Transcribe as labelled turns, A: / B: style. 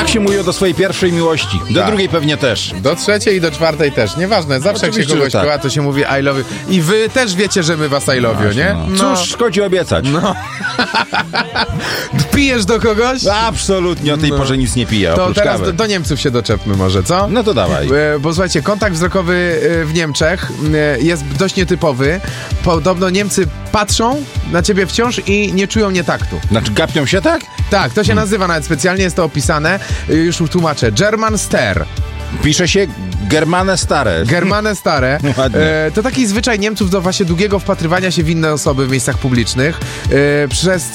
A: Tak się mówi do swojej pierwszej miłości. Do drugiej pewnie też.
B: Do trzeciej i do czwartej też. Nieważne, zawsze jak się
A: Oczywiście,
B: kogoś
A: że tak.
B: kocha, to się mówi I love you. I wy też wiecie, że my was I love you, nie?
A: No. Cóż szkodzi obiecać?
B: No. Pijesz do kogoś?
A: Absolutnie, o tej porze nic nie piję,
B: To
A: oprócz
B: teraz
A: kawy.
B: do Niemców się doczepmy może, co?
A: No to dawaj.
B: Bo słuchajcie, kontakt wzrokowy w Niemczech jest dość nietypowy. Podobno Niemcy patrzą na ciebie wciąż i nie czują nietaktu.
A: Znaczy gapią się tak?
B: Tak, to się nazywa nawet specjalnie, jest to opisane. Już tłumaczę. German Stare.
A: Pisze się Germane Stare.
B: Germane Stare.
A: Ładnie.
B: To taki zwyczaj Niemców do właśnie długiego wpatrywania się w inne osoby w miejscach publicznych. Przez